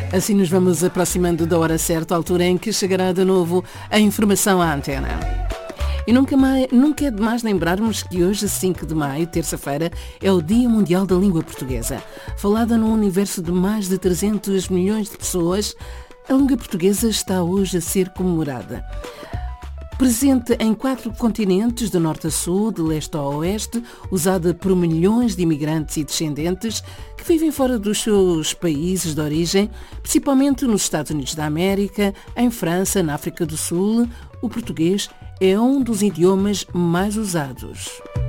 Assim nos vamos aproximando da hora certa, a altura em que chegará de novo a informação à antena. E nunca é demais lembrarmos que hoje, 5 de maio, terça-feira, é o Dia Mundial da Língua Portuguesa. Falada num universo de mais de 300 milhões de pessoas, a língua portuguesa está hoje a ser comemorada. Presente em 4 continentes, de norte a sul, de leste a oeste, usada por milhões de imigrantes e descendentes que vivem fora dos seus países de origem, principalmente nos Estados Unidos da América, em França, na África do Sul, o português é um dos idiomas mais usados.